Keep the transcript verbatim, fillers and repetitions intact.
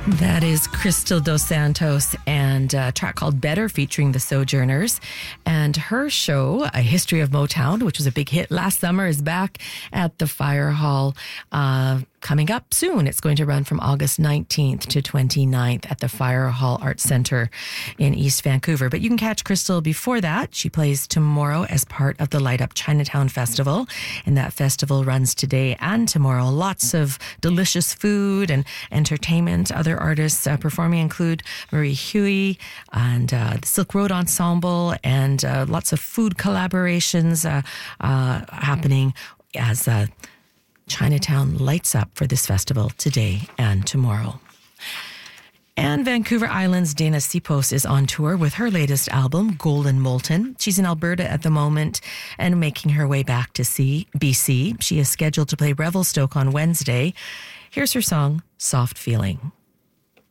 That is Crystal Dos Santos and a track called Better featuring the Sojourners. And her show, A History of Motown, which was a big hit last summer, is back at the Fire Hall uh, coming up soon. It's going to run from August nineteenth to twenty-ninth at the Fire Hall Arts Centre in East Vancouver. But you can catch Crystal before that. She plays tomorrow as part of the Light Up Chinatown Festival. And that festival runs today and tomorrow. Lots of delicious food and entertainment. Other artists uh, performing include Marie Huey and uh, the Silk Road Ensemble, and uh, lots of food collaborations uh, uh, happening as uh, Chinatown lights up for this festival today and tomorrow. And Vancouver Island's Dana Sipos is on tour with her latest album, Golden Molten. She's in Alberta at the moment and making her way back to C- B C. She is scheduled to play Revelstoke on Wednesday. Here's her song, Soft Feeling.